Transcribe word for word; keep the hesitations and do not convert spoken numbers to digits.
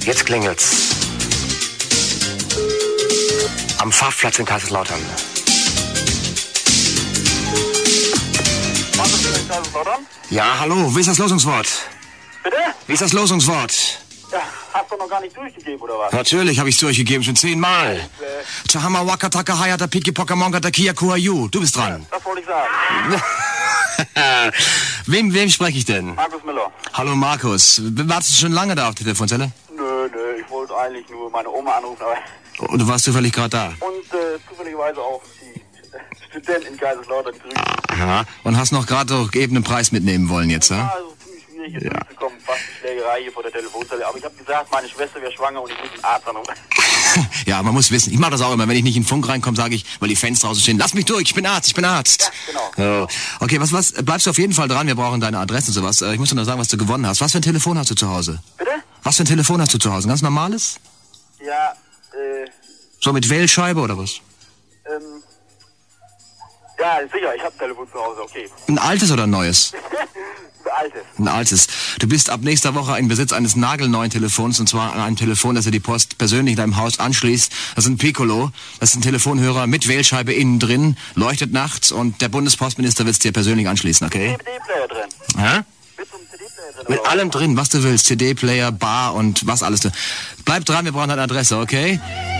Jetzt klingelt's. Am Pfaffplatz in Kaiserslautern. Was ist denn in Kaiserslautern? Ja, hallo, wie ist das Losungswort? Bitte? Wie ist das Losungswort? Ja, hast du noch gar nicht durchgegeben, oder was? Natürlich habe ich es durchgegeben, schon zehnmal. Äh, Chahama Waka Taka Hayata Piki Pokamonga Takia Kuayu. Du bist dran. das wollte ich sagen. wem, wem spreche ich denn? Markus Müller. Hallo Markus. Wartest du schon lange da auf der Telefonzelle? Nö, nö, ich wollte eigentlich nur meine Oma anrufen, aber... Und du warst zufällig gerade da? Und äh, zufälligerweise auch die Studentin in Kaiserslautern grüßen. Aha. Und hast noch gerade doch eben einen Preis mitnehmen wollen jetzt, Ja, ja? also ziemlich schwierig jetzt ja. durchzukommen, fast die Schlägerei hier vor der Telefonzelle. Aber ich habe gesagt, meine Schwester wäre schwanger und ich muss einen Arzt anrufen. Ja, man muss wissen, ich mache das auch immer, wenn ich nicht in den Funk reinkomme, sage ich, weil die Fans draußen stehen, lass mich durch, ich bin Arzt, ich bin Arzt. Ja, genau. So. Okay, was, was, bleibst du auf jeden Fall dran, wir brauchen deine Adresse und sowas. Ich muss dir noch sagen, was du gewonnen hast. Was für ein Telefon hast du zu Hause? Bitte? Was für ein Telefon hast du zu Hause? Ein ganz normales? Ja, äh, So mit Wählscheibe oder was? ähm... Ja, sicher, ich habe ein Telefon zu Hause, okay. Ein altes oder ein neues? Ein altes. Ein altes. Du bist ab nächster Woche in Besitz eines nagelneuen Telefons, und zwar an einem Telefon, das er die Post persönlich in deinem Haus anschließt. Das ist ein Piccolo, das ist ein Telefonhörer mit Wählscheibe innen drin, leuchtet nachts und der Bundespostminister wird es dir persönlich anschließen, okay? C D-Player drin. Hä? Mit so einem C D-Player drin. Mit oder allem drin, was du willst. C D-Player, Bar und was alles. Bleib dran, wir brauchen deine Adresse, okay?